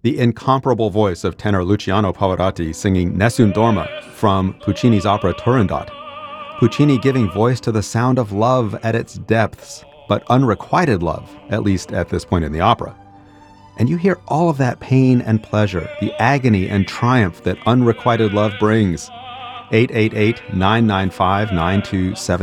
the incomparable voice of tenor Luciano Pavarotti singing Nessun Dorma from Puccini's opera Turandot. Puccini giving voice to the sound of love at its depths, but unrequited love, at least at this point in the opera. And you hear all of that pain and pleasure, the agony and triumph that unrequited love brings. 888-995-9277.